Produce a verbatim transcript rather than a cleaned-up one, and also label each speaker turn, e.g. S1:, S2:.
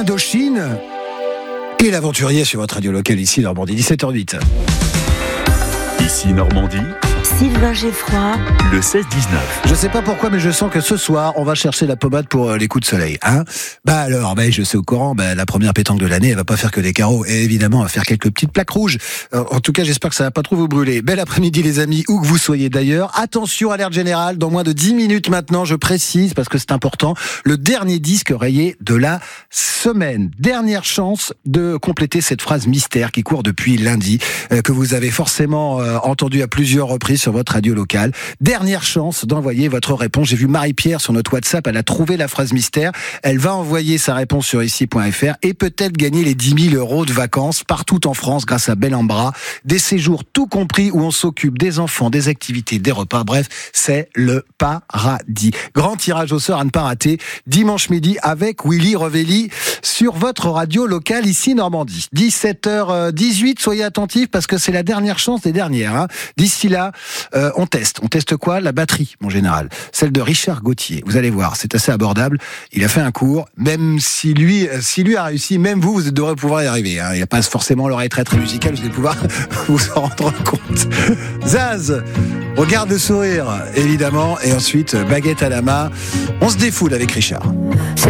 S1: Indochine et l'aventurier sur votre radio locale ici Normandie, dix-sept heures huit.
S2: Ici Normandie,
S3: Sylvain Geffroy,
S2: le seize dix-neuf.
S1: Je sais pas pourquoi, mais je sens que ce soir, on va chercher la pommade pour euh, les coups de soleil. Hein bah alors, bah, je sais au courant, bah, la première pétanque de l'année, elle va pas faire que des carreaux. Et évidemment, elle va faire quelques petites plaques rouges. Euh, en tout cas, j'espère que ça va pas trop vous brûler. Bel après-midi, les amis, où que vous soyez d'ailleurs. Attention, alerte générale, dans moins de dix minutes maintenant, je précise, parce que c'est important, le dernier disque rayé de la semaine. Dernière chance de compléter cette phrase mystère qui court depuis lundi, euh, que vous avez forcément euh, entendu à plusieurs reprises sur votre radio locale. Dernière chance d'envoyer votre réponse. J'ai vu Marie-Pierre sur notre WhatsApp, elle a trouvé la phrase mystère. Elle va envoyer sa réponse sur ici point f r et peut-être gagner les dix mille euros de vacances partout en France grâce à Bellambra. Des séjours tout compris où on s'occupe des enfants, des activités, des repas. Bref, c'est le paradis. Grand tirage au sort à ne pas rater dimanche midi avec Willy Revelli sur votre radio locale ici Normandie. dix-sept heures dix-huit, soyez attentifs parce que c'est la dernière chance des dernières. Hein. D'ici là, euh, on teste. On teste quoi ? La batterie, mon général. Celle de Richard Gauthier. Vous allez voir, c'est assez abordable. Il a fait un cours. Même si lui, si lui a réussi, même vous, vous devrez pouvoir y arriver. Hein. Il n'y a pas forcément l'oreille très très musicale, vous allez pouvoir vous en rendre compte. Zaz, regarde le sourire, évidemment. Et ensuite, baguette à la main. On se défoule avec Richard.
S3: c'est